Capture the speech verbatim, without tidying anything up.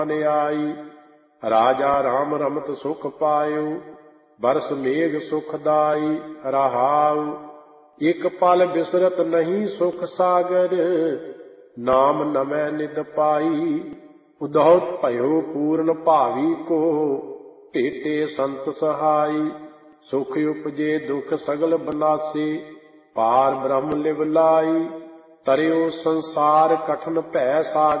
ਆਈ। ਰਾਜਾ ਰਾਮ ਰਮਤ ਸੁਖ ਪਾਇਓ, ਬਰਸ ਮੇਘ ਸੁਖਦਾਈ। ਰਹਾਉ ਇਕ ਪਲ ਬਿਸਰਤ ਨਹੀਂ ਸੁਖ ਸਾਗਰ, ਨਾਮ ਨਵੈ ਨਿਤ ਪਾਈ। ਉਦਹੁਤ ਭਇਓ ਪੂਰਨ ਭਾਵੀ ਕੋ, ਭੇਟੇ ਸੰਤ ਸਹਾਈ। ਸੁਖ ਉਪਜੇ ਦੁਖ ਸਗਲ ਬਨਾਸੇ, ਪਾਰ ਬ੍ਰਹਮ ਲਿਵ ਲਾਈ। ਤਰਿਓ ਸੰਸਾਰ ਕਠਨ ਭੈ ਸਾਗਰ,